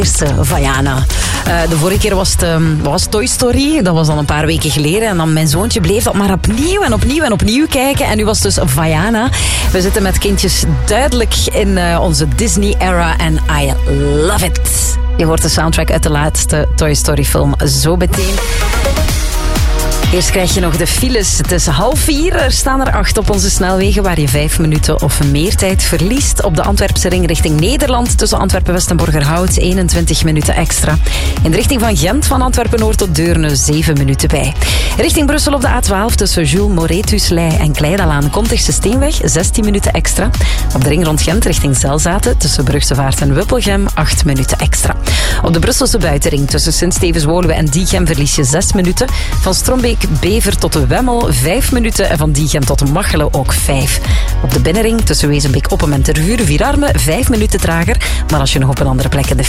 Eerste Vaiana. De vorige keer was Toy Story. Dat was dan een paar weken geleden. En dan mijn zoontje bleef dat maar opnieuw kijken. En nu was het dus Vaiana. We zitten met kindjes duidelijk in onze Disney-era. En I love it. Je hoort de soundtrack uit de laatste Toy Story film zo meteen. Eerst krijg je nog de files. Het is 3:30. Er staan er 8 op onze snelwegen waar je 5 minuten of meer tijd verliest. Op de Antwerpse ring richting Nederland tussen Antwerpen-West en Borgerhout 21 minuten extra. In de richting van Gent van Antwerpen-Noord tot Deurne 7 minuten bij. Richting Brussel op de A12 tussen Jules Moretuslei en Kleidalaan Kontigse Steenweg 16 minuten extra. Op de ring rond Gent richting Zelzaten tussen Brugsevaart en Wuppelgem 8 minuten extra. Op de Brusselse buitenring tussen Sint-Stevens-Woluwe en Diegem verlies je 6 minuten. Van Strombeek-Bever tot de Wemmel 5 minuten en van Diegem tot Machelen ook 5. Op de binnenring tussen Wezenbeek-Oppem en Tervuren-Vierarme 5 minuten trager. Maar als je nog op een andere plek in de